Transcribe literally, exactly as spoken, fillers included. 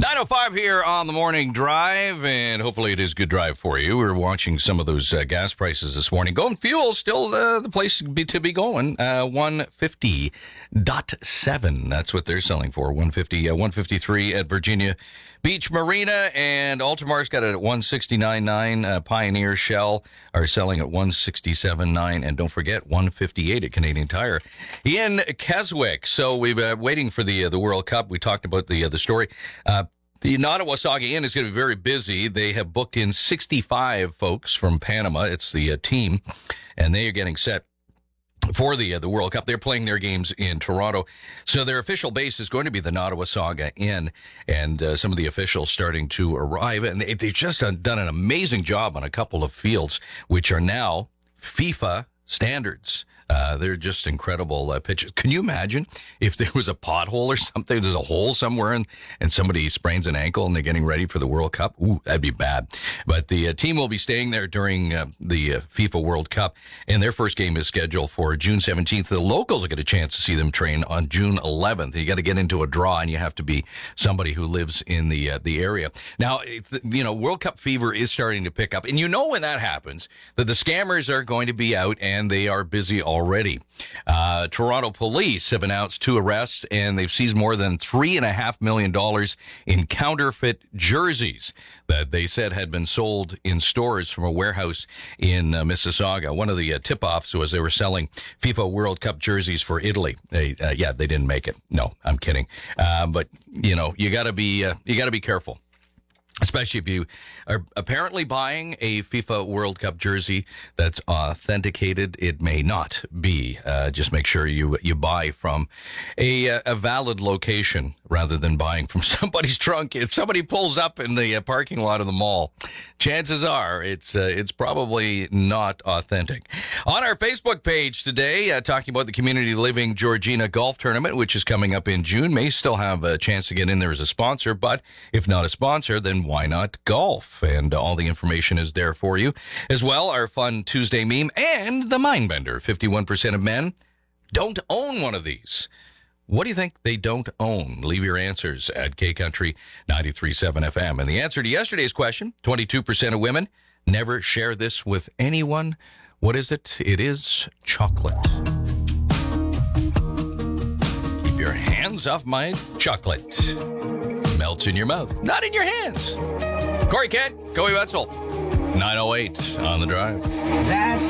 nine oh five here on the morning drive, and hopefully it is a good drive for you. We're watching some of those uh, gas prices this morning. Going fuel, still uh, the place to be, to be going. Uh, one fifty point seven. That's what they're selling for. one fifty, uh, one fifty-three at Virginia Beach Marina, and Altamar's got it at one sixty-nine point nine. Uh, Pioneer, Shell are selling at one sixty-seven point nine, and don't forget one fifty-eight at Canadian Tire in Keswick. So we've been uh, waiting for the uh, the World Cup. We talked about the uh, the story. Uh, the Nottawasaga Inn is going to be very busy. They have booked in sixty-five folks from Panama. It's the uh, team, and they are getting set for the uh, the World Cup. They're playing their games in Toronto. So their official base is going to be the Nottawasaga Inn, and uh, some of the officials starting to arrive. And they, they've just done an amazing job on a couple of fields, which are now FIFA standards. Uh, they're just incredible uh, pitches. Can you imagine if there was a pothole or something? There's a hole somewhere and, and somebody sprains an ankle and they're getting ready for the World Cup? Ooh, that'd be bad. But the uh, team will be staying there during uh, the uh, FIFA World Cup, and their first game is scheduled for June seventeenth. The locals will get a chance to see them train on June eleventh. You got to get into a draw, and you have to be somebody who lives in the uh, the area. Now, you know, World Cup fever is starting to pick up, and you know when that happens that the scammers are going to be out, and they are busy already. Already. Uh, Toronto police have announced two arrests, and they've seized more than three and a half million dollars in counterfeit jerseys that they said had been sold in stores from a warehouse in uh, Mississauga. One of the uh, tip-offs was they were selling FIFA World Cup jerseys for Italy. They, uh, yeah, they didn't make it. No, I'm kidding. Uh, but you know, you got to be uh, you got to be careful. Especially if you are apparently buying a FIFA World Cup jersey that's authenticated. It may not be. Uh, just make sure you you buy from a a valid location rather than buying from somebody's trunk. If somebody pulls up in the uh, parking lot of the mall, chances are it's uh, it's probably not authentic. On our Facebook page today, uh, talking about the Community Living Georgina Golf Tournament, which is coming up in June. May still have a chance to get in there as a sponsor, but if not a sponsor, then why not golf? And all the information is there for you. As well, our fun Tuesday meme and the Mindbender. fifty-one percent of men don't own one of these. What do you think they don't own? Leave your answers at K Country ninety-three point seven F M. And the answer to yesterday's question, twenty-two percent of women never share this with anyone. What is it? It is chocolate. Keep your hands off my chocolate. Melts in your mouth, not in your hands. Corey Kent, Corey Wetzel, nine oh eight on the drive. That's